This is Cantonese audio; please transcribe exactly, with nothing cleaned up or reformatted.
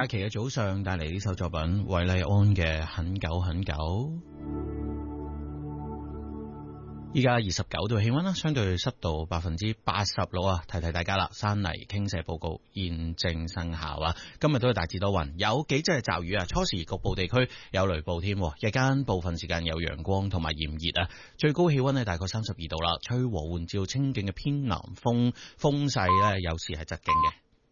假期嘅早上帶嚟呢首作品，韋禮安嘅《很久很久》。依家二十九度氣溫啦，相對濕度百分之八十六啊！提提大家啦，山泥傾瀉報告現正生效啊！今日都係大致多雲，有幾隻驟雨啊，初時局部地區有雷暴添，日間部分時間有陽光同埋炎熱啊！最高氣溫呢大概三十二度啦，吹和緩至清勁嘅偏南風，風勢呢有時係疾勁嘅。